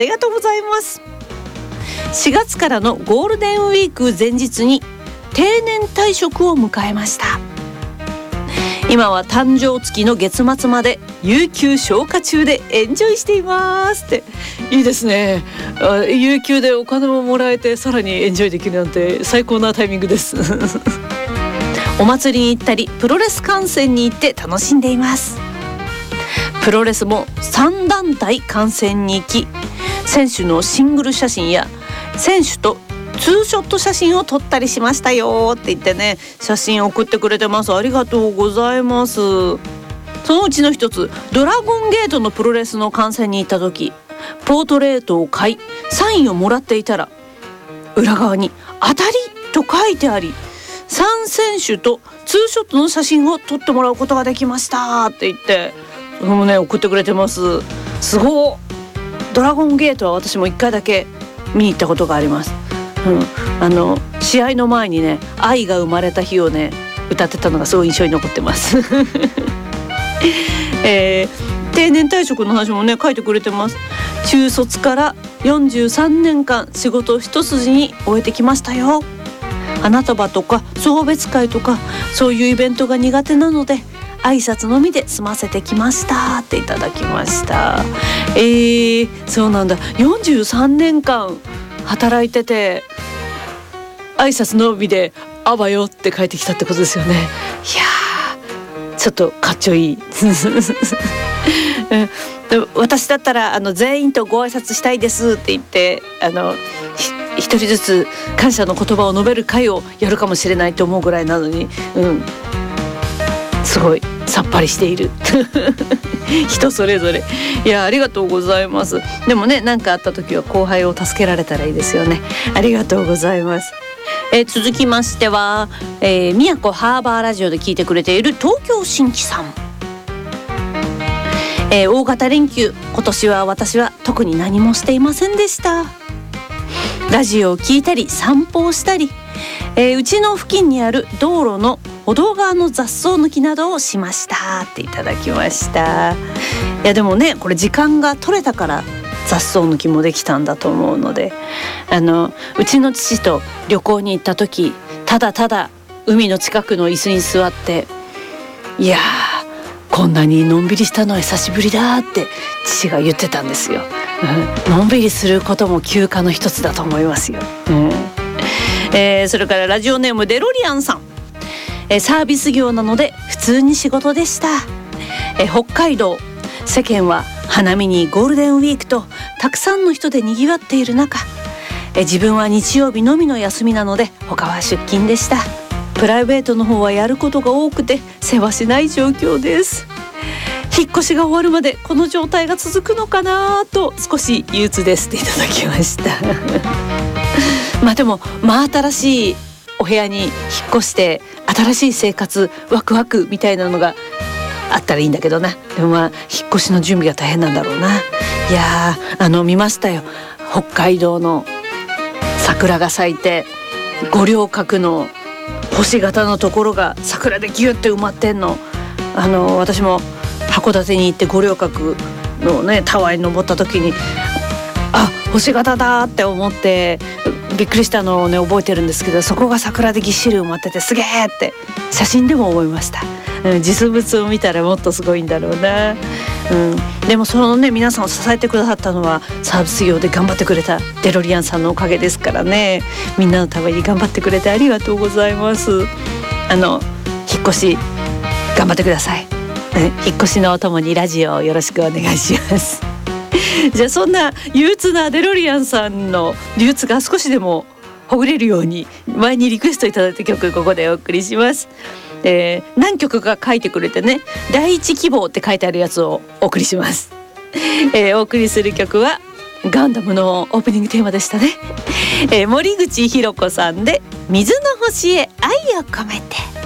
りがとうございます。4月からのゴールデンウィーク前日に定年退職を迎えました。今は誕生月の月末まで有給消化中でエンジョイしていますって。いいですね。有給でお金ももらえてさらにエンジョイできるなんて最高なタイミングですお祭りに行ったりプロレス観戦に行って楽しんでいます。プロレスも3団体観戦に行き、選手のシングル写真や選手とツーショット写真を撮ったりしましたよって言ってね、写真送ってくれてます。ありがとうございます。そのうちの一つ、ドラゴンゲートのプロレスの観戦に行った時、ポートレートを買いサインをもらっていたら、裏側に当たりと書いてあり、3選手とツーショットの写真を撮ってもらうことができましたって言って、もうね、送ってくれてます。すごい。ドラゴンゲートは私も1回だけ見に行ったことがあります。試合の前にね、愛が生まれた日をね歌ってたのがすごい印象に残ってます定年退職の話もね書いてくれてます。中卒から43年間仕事を一筋に終えてきましたよ。花束とか送別会とかそういうイベントが苦手なので挨拶のみで済ませてきましたっていただきました。そうなんだ。43年間働いてて挨拶のみであばよって帰ってきたってことですよね。いやー、ちょっとかっちょいい私だったら全員とご挨拶したいですって言って一人ずつ感謝の言葉を述べる会をやるかもしれないと思うぐらいなのに、すごいさっぱりしている人それぞれ。いや、ありがとうございます。でもね、何かあった時は後輩を助けられたらいいですよね。ありがとうございます。続きましては、宮古ハーバーラジオで聞いてくれている東京新規さん。大型連休、今年は私は特に何もしていませんでした。ラジオを聞いたり散歩をしたり、うちの付近にある道路の歩道側の雑草抜きなどをしましたっていただきました。いやでもね、これ時間が取れたから雑草抜きもできたんだと思うので、うちの父と旅行に行った時、ただただ海の近くの椅子に座って、いやー、こんなにのんびりしたのは久しぶりだって父が言ってたんですよ。のんびりすることも休暇の一つだと思いますよ。それからラジオネームデロリアンさん。サービス業なので普通に仕事でした。北海道、世間は花見にゴールデンウィークとたくさんの人で賑わっている中、自分は日曜日のみの休みなので他は出勤でした。プライベートの方はやることが多くて世話しない状況です。引っ越しが終わるまでこの状態が続くのかなと少し憂鬱ですっていただきましたまあでも新しいお部屋に引っ越して新しい生活ワクワクみたいなのがあったらいいんだけどな。でも引っ越しの準備が大変なんだろうな。いや見ましたよ。北海道の桜が咲いて五稜郭の星型のところが桜でギュッて埋まってんの。私も函館に行って五稜郭のねタワーに登った時に星型だって思ってびっくりしたのをね覚えてるんですけど、そこが桜でぎっしり埋まっててすげーって写真でも思いました。実物を見たらもっとすごいんだろうな。でもそのね皆さんを支えてくださったのはサービス業で頑張ってくれたデロリアンさんのおかげですからね。みんなのために頑張ってくれてありがとうございます。引っ越し頑張ってください。引っ越しのお供にラジオをよろしくお願いしますじゃあそんな憂鬱なデロリアンさんの憂鬱が少しでもほぐれるように前にリクエストいただいた曲ここでお送りします。何曲か書いてくれてね、第一希望って書いてあるやつをお送りします。お送りする曲はガンダムのオープニングテーマでしたね。森口博子さんで水の星へ愛を込めて。